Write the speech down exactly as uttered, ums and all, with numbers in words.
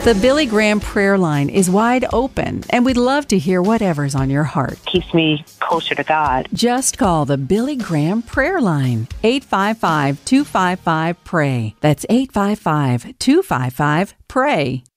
The Billy Graham prayer line is wide open, and we'd love to hear whatever's on your heart. Keeps me closer to God. Just call the Billy Graham prayer line, eight five five, two five five, P R A Y. That's eight five five, two five five, P R A Y.